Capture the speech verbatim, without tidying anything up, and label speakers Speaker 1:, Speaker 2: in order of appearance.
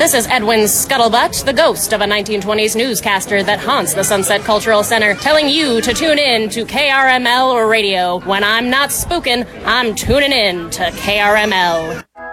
Speaker 1: This is Edwin Scuttlebutt, the ghost of a nineteen twenties newscaster that haunts the Sunset Cultural Center, telling you to tune in to K R M L Radio. When I'm not spooking, I'm tuning in to K R M L.